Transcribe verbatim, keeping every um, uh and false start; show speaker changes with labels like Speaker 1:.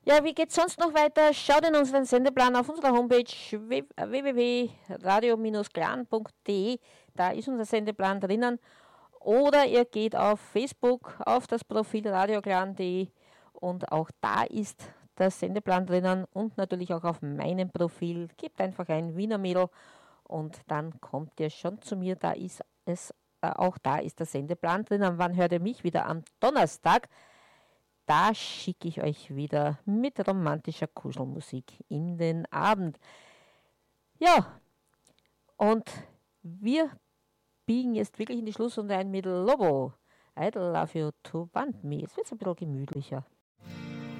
Speaker 1: Ja, wie geht's sonst noch weiter? Schaut in unseren Sendeplan auf unserer Homepage w w w punkt radio clan punkt d e. Da ist unser Sendeplan drinnen. Oder ihr geht auf Facebook auf das Profil radioclan punkt d e und auch da ist der Sendeplan drinnen und natürlich auch auf meinem Profil. Gebt einfach ein Wiener Mädel und dann kommt ihr schon zu mir. Da ist es, äh, auch da ist der Sendeplan drinnen. Wann hört ihr mich wieder? Am Donnerstag. Da schicke ich euch wieder mit romantischer Kuschelmusik in den Abend. Ja, und wir biegen jetzt wirklich in die Schlussrunde ein mit Lobo. I love you to want me. Es wird ein bisschen gemütlicher.